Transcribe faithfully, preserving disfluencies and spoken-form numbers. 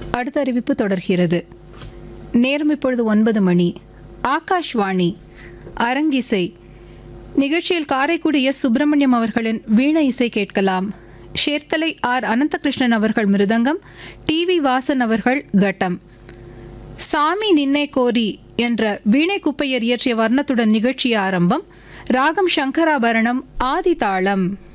அடுத்த அறிவிப்பு தொடர்கிறது. நேரம் இப்பொழுது ஒன்பது மணி. ஆகாஷ்வாணி அரங்கிசை நிகழ்ச்சியில் காரைக்குடி எஸ் சுப்பிரமணியம் அவர்களின் வீண இசை கேட்கலாம். ஷேர்த்தலை ஆர் அனந்தகிருஷ்ணன் அவர்கள் மிருதங்கம், டி வி வாசன் அவர்கள் கட்டம். சாமி நின்னை கோரி என்ற வீணை குப்பையர் இயற்றிய வர்ணத்துடன் நிகழ்ச்சி ஆரம்பம். ராகம் சங்கராபரணம், ஆதி தாளம்.